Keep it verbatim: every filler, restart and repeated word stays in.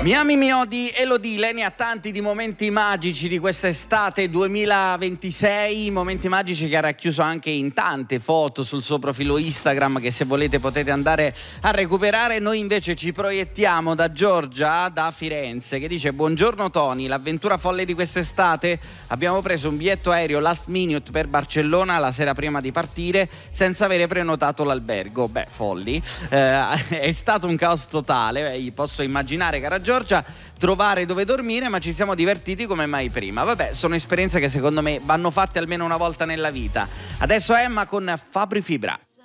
Miami mi odi Elodie, lei ne ha tanti di momenti magici di quest'estate duemilaventisei, momenti magici che ha racchiuso anche in tante foto sul suo profilo Instagram che se volete potete andare a recuperare. Noi invece ci proiettiamo da Giorgia, da Firenze, che dice: buongiorno Tony, l'avventura folle di quest'estate, abbiamo preso un biglietto aereo last minute per Barcellona la sera prima di partire senza avere prenotato l'albergo. Beh, folli, eh, è stato un caos totale, eh, posso immaginare, cara Giorgia, trovare dove dormire, ma ci siamo divertiti come mai prima. Vabbè, sono esperienze che secondo me vanno fatte almeno una volta nella vita. Adesso Emma con Fabri Fibra.